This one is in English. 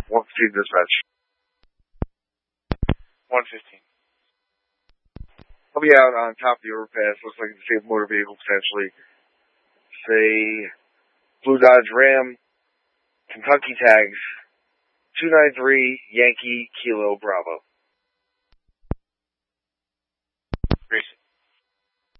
115 dispatch. 115. I'll be out on top of the overpass. Looks like the same motor vehicle potentially. Say, Blue Dodge Ram, Kentucky tags, 293 Yankee Kilo Bravo.